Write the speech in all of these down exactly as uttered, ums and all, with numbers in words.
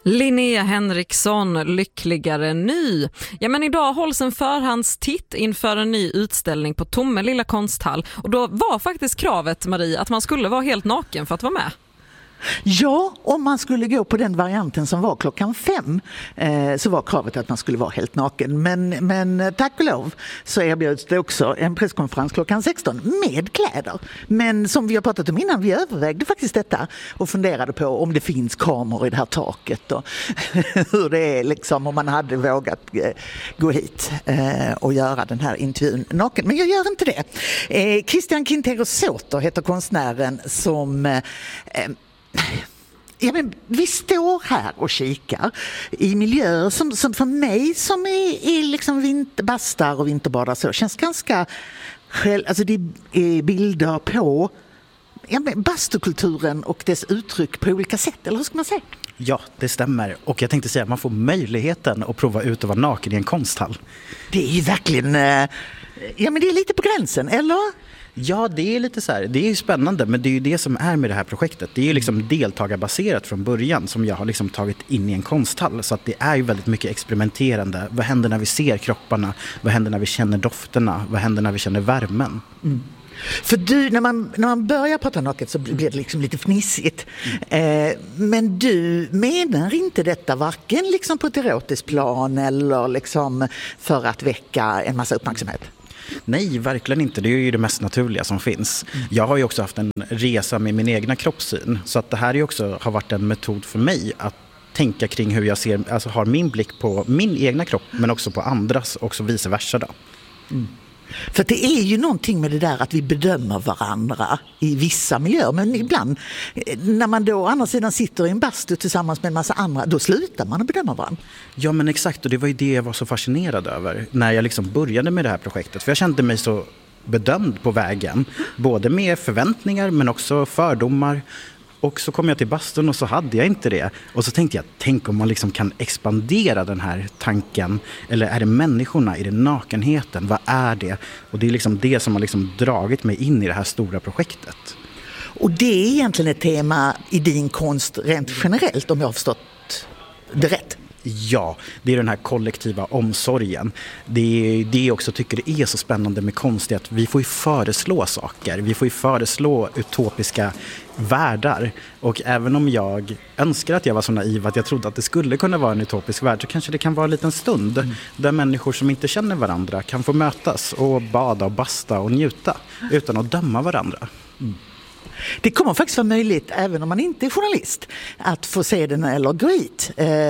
Linnea Henriksson, lyckligare ny. Ja, men idag hålls en förhandstitt inför en ny utställning på Tomelilla konsthall. Och då var faktiskt kravet, Marie, att man skulle vara helt naken för att vara med. Ja, om man skulle gå på den varianten som var klockan fem eh, så var kravet att man skulle vara helt naken. Men, men tack och lov så erbjöds det också en presskonferens klockan sexton med kläder. Men som vi har pratat om innan, vi övervägde faktiskt detta och funderade på om det finns kameror i det här taket och hur det är liksom om man hade vågat eh, gå hit eh, och göra den här intervjun naken. Men jag gör inte det. Eh, Christian Quintero Soto heter konstnären som... Eh, Ja, men vi står här och kikar i miljöer som, som för mig som är, är liksom vinterbastar och vinterbadar så känns ganska själv, alltså det är bilder på ja, men bastukulturen och dess uttryck på olika sätt, eller hur ska man säga? Ja, det stämmer. Och jag tänkte säga att man får möjligheten att prova ut att vara naken i en konsthall. Det är ju verkligen, ja men det är lite på gränsen, eller? Ja, det är lite så här, det är ju spännande, men det är ju det som är med det här projektet. Det är ju liksom deltagarbaserat från början som jag har liksom tagit in i en konsthall. Så att det är ju väldigt mycket experimenterande. Vad händer när vi ser kropparna? Vad händer när vi känner dofterna? Vad händer när vi känner värmen? Mm. För du, när man, när man börjar prata naket så blir det liksom lite fnissigt. Mm. Eh, men du menar inte detta varken liksom på ett erotiskt plan eller liksom för att väcka en massa uppmärksamhet? Nej, verkligen inte. Det är ju det mest naturliga som finns. Mm. Jag har ju också haft en resa med min egna kroppssyn. Så att det här är också, har varit en metod för mig att tänka kring hur jag ser, alltså har min blick på min egna kropp men också på andras och så vice versa då. Mm. För det är ju någonting med det där att vi bedömer varandra i vissa miljöer. Men ibland, när man då å andra sidan sitter i en bastu tillsammans med en massa andra, då slutar man att bedöma varandra. Ja, men exakt. Och det var ju det jag var så fascinerad över när jag liksom började med det här projektet. För jag kände mig så bedömd på vägen. Både med förväntningar men också fördomar. Och så kom jag till bastun och så hade jag inte det. Och så tänkte jag, tänk om man liksom kan expandera den här tanken. Eller är det människorna? Är det nakenheten? Vad är det? Och det är liksom det som har liksom dragit mig in i det här stora projektet. Och det är egentligen ett tema i din konst rent generellt, om jag har förstått det rätt. Ja, det är den här kollektiva omsorgen. Det är det jag också tycker det är så spännande med konst, att vi får ju föreslå saker. Vi får ju föreslå utopiska världar. Och även om jag önskar att jag var så naiv att jag trodde att det skulle kunna vara en utopisk värld, så kanske det kan vara en liten stund mm. där människor som inte känner varandra kan få mötas och bada och basta och njuta utan att döma varandra. Mm. Det kommer faktiskt vara möjligt, även om man inte är journalist, att få se den eller gå hit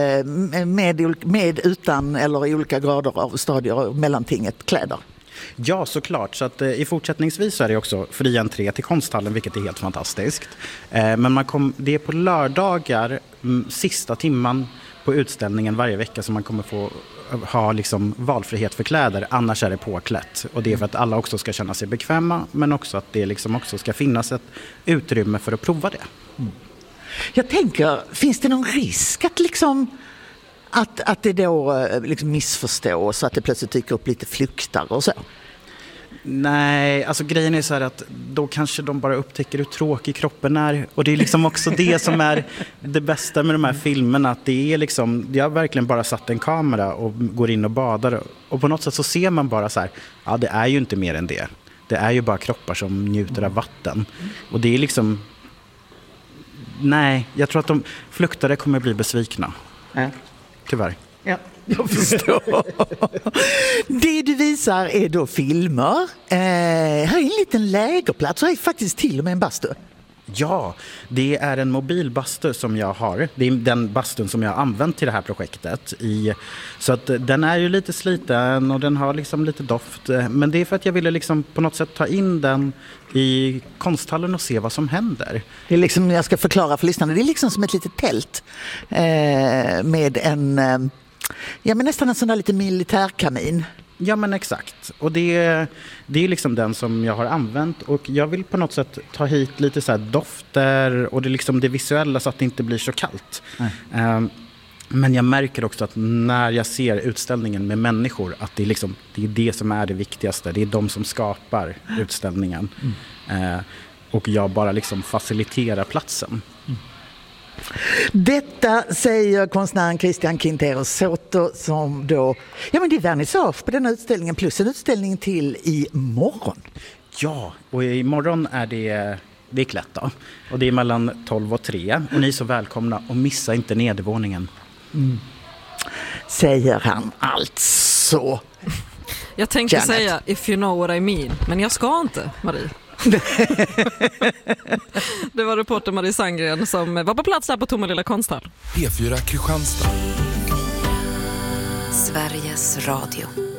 med, med utan eller i olika grader av stadier och mellantinget kläder. Ja, såklart. Så att, eh, i fortsättningsvis så är det också fri entré till konsthallen, vilket är helt fantastiskt. Eh, men man kom, det är på lördagar, m, sista timman på utställningen varje vecka, som man kommer få ha liksom valfrihet för kläder. Annars är det påklätt. Och det är för att alla också ska känna sig bekväma, men också att det liksom också ska finnas ett utrymme för att prova det. Mm. Jag tänker, finns det någon risk att liksom Att, att det då liksom missförstås så att det plötsligt dyker upp lite flyktar och så? Nej, alltså grejen är så här att då kanske de bara upptäcker hur tråkig kroppen är. Och det är liksom också det som är det bästa med de här filmerna. Att det är liksom, jag har verkligen bara satt en kamera och går in och badar. Och på något sätt så ser man bara så här, ja, det är ju inte mer än det. Det är ju bara kroppar som njuter av vatten. Och det är liksom, nej, jag tror att de fluktare kommer bli besvikna. Ja. Tyvärr. Ja, jag förstår. Det du visar är då filmer. Eh, här är en liten lägerplats och här är faktiskt till och med en bastu. Ja, det är en mobilbastu som jag har. Det är den bastun som jag har använt till det här projektet. I, så att den är ju lite sliten och den har liksom lite doft. Men det är för att jag ville liksom på något sätt ta in den i konsthallen och se vad som händer. Det är liksom, jag ska förklara för lyssnarna, det är liksom som ett litet tält eh, med en, eh, ja men nästan en sån där lite militärkamin. Ja, men exakt. Och det, det är liksom den som jag har använt. Och jag vill på något sätt ta hit lite så här dofter och det, liksom det visuella så att det inte blir så kallt. Um, men jag märker också att när jag ser utställningen med människor, att det är, liksom, det är det som är det viktigaste. Det är de som skapar utställningen. Mm. Uh, och jag bara liksom faciliterar platsen. Mm. Detta säger konstnären Christian Quintero Soto som då, ja men det är vernissage på den här utställningen plus en utställning till i morgon. Ja, och imorgon är det, det är klätt då. Och det är mellan tolv och tre. Och ni är så välkomna och missa inte nedervåningen. Mm. Säger han alltså. Jag tänkte Janet. säga if you know what I mean, men jag ska inte, Marie. Det var reporter Marie Sandgren som var på plats här på Tomelilla konsthall. P fyra Kristianstad. Sveriges Radio.